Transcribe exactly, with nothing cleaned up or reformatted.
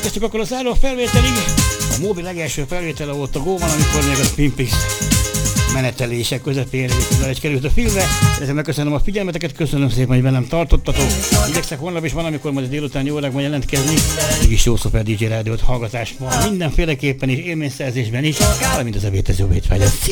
Elérkeztük akkor a záró felvételig. A mobil legelső felvétele volt a góban, amikor még a Twin Peaks menetelések közepén egy került a filmre. Ezzel megköszönöm a figyelmeteket, köszönöm szépen, hogy velem tartottatok. Igyekszek holnap is van, amikor majd a délutáni órákban jelentkezni. Mégis jó szuper dé dzsé rádiót hallgatás van mindenféleképpen is, élményszerzésben is, valamint az ebédhez jó étvágyat.